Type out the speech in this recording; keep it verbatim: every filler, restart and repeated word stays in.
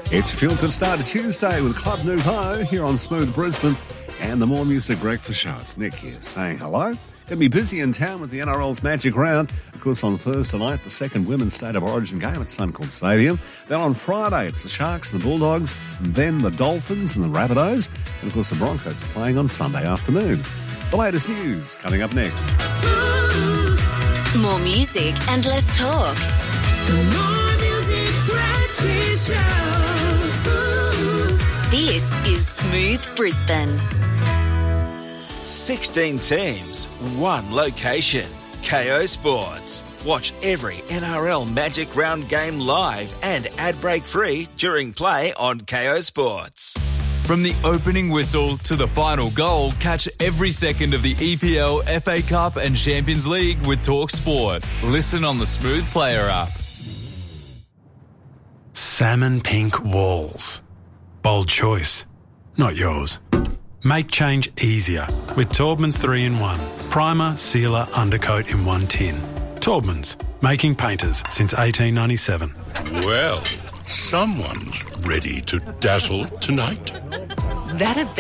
It's your feel-good start to Tuesday with Club Nouveau here on Smooth Brisbane and the More Music Breakfast Show. It's Nick here saying hello. Going to be busy in town with the N R L's Magic Round. Of course, on Thursday night, the second Women's State of Origin game at Suncorp Stadium. Then on Friday, it's the Sharks and the Bulldogs, and then the Dolphins and the Rabbitohs. And, of course, the Broncos are playing on Sunday afternoon. The latest news coming up next. More music and less talk. The More Music Breakfast Show. This is Smooth Brisbane. sixteen teams, one location. K O Sports. Watch every N R L Magic Round game live and ad break free during play on K O Sports. From the opening whistle to the final goal, catch every second of the E P L, F A Cup and Champions League with Talk Sport. Listen on the Smooth Player app. Salmon pink walls. Bold choice, not yours. Make change easier with Taubman's three in one. Primer, sealer, undercoat in one tin. Taubman's, making painters since eighteen ninety-seven. Well, someone's ready to dazzle tonight. That'd be